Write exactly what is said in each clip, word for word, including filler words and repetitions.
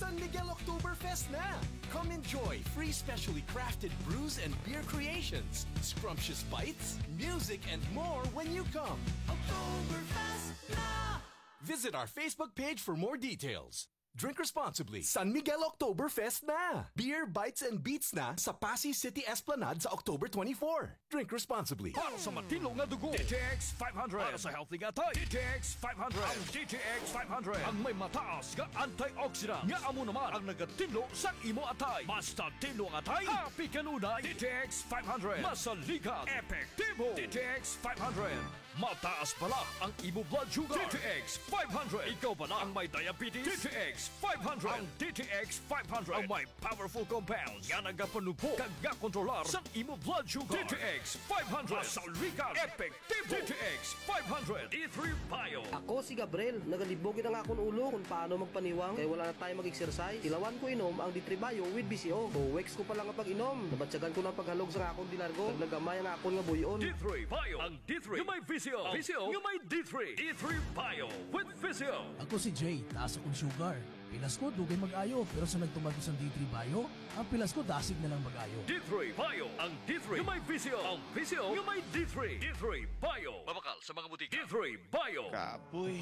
San Miguel Oktoberfest na! Come enjoy free specially crafted brews and beer creations, scrumptious bites, music, and more when you come. Oktoberfest na! Visit our Facebook page for more details. Drink responsibly. San Miguel Oktoberfest na! Beer, bites, and beats na sa Pasay City Esplanade sa October twenty-fourth. Drink responsibly. Para sa matino nga dugo, D T X five hundred. Para sa healthy nga tay, D T X five hundred. Ang D T X five hundred ang may mataas nga antioxidant. Nga amo naman ang nagatinlo sa imo atay. Basta tinlo nga atay, happy kanunay. D T X five hundred. Masaligan, epektibo. D T X five hundred. Mataas pala ang imo blood sugar. D T X five hundred. Ikaw ba na ang may diabetes? D T X five hundred. Ang D T X five hundred ang may powerful compounds nga nagapanubo kag kontrolar sa imo blood sugar. D T X five hundred. Masaligan, epektibo. D T X five hundred. D three Bio. Ako si Gabriel, nagalibogin ang akong ulo kung paano magpaniwang kaya wala na tayo mag-exercise. Ilawan ko inom ang D three Bio with B C O. O weeks ko pa lang ang pag-inom. Nabatsagan ko ng paghalog sa akong dilargo. Naglagamay ang akong nga buyon. D three Bio. Ang D three yung may V C O. V C O yung may D three. D three Bio with V C O. Ako si Jay, taas akong sugar. Pilas ko, dugay mag-ayo. Pero sa nagtumagos ang D three Bio, ang pilas ko dasig na lang mag-ayo. D three Bio. Ang D three yung may V C O. Ang V C O yung may D three. D three Bio. Babakal sa mga butika. D three Bio. Kapoy.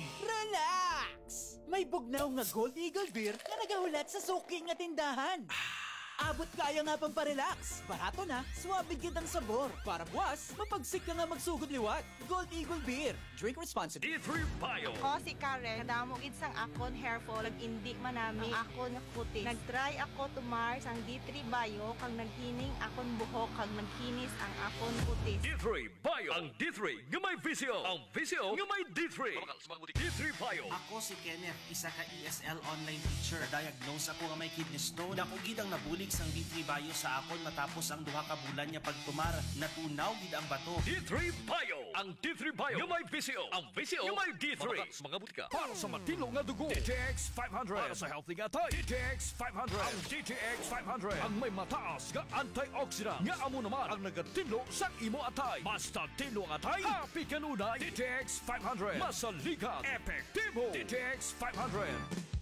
Relax! May bugnaw nga Gold Eagle Beer na nagahulat sa suking nga tindahan. Abot kaya nga pang parelax. Barato na, suwabig kitang sabor. Para buwas, mapagsik ka nga magsugod liwat. Gold Eagle Beer. Drink responsibly. D three Bio. Ako si Karen, kadamo gid sang akon hair fall, nag-indi man nami ang akon nga kutis. Nag-try ako tumar sang D three Bio kang naghining akon buhok kag nagkinis ang akon kutis. D three Bio. Ang D three nga may V C O. Ang V C O nga may D three. Babakal sa mga butika. D three Bio. Ako si Kenneth, isa ka E S L online teacher. Diagnose ako nga may kidney stone. Dako gid ang nabulig sang D three Bio sa akon matapos ang duha ka bulan niya pagtumar. Natunaw gid ang bato. D three Bio. Ang D three Bio nga may V C O. Ang V C O nga may D three. Babakal sa mga butika. Para sa matino nga dugo, D T X five hundred. Para sa healthy nga tay, D T X five hundred. Ang D T X five hundred ang may mataas nga antioxidant. Nga amo naman ang nagatinlo sa imo atay. Basta tinlo nga atay, happy kanunay. D T X five hundred. Masaligan, epektibo. D T X five hundred.